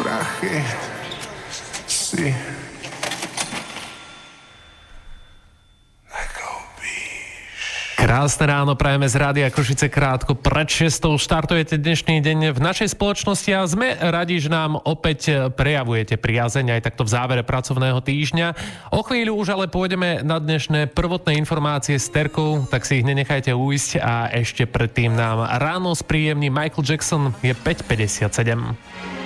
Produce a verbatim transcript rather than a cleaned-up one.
strachy si Krásne ráno prajeme z Rádia Košice krátko pred šestou. Štartujete dnešný deň v našej spoločnosti a sme radi, že nám opäť prejavujete priazeň aj takto v závere pracovného týždňa. O chvíľu už ale pôjdeme na dnešné prvotné informácie s Terkou, tak si ich nenechajte uísť a ešte predtým nám ráno spríjemní Michael Jackson. Je päť päťdesiatsedem.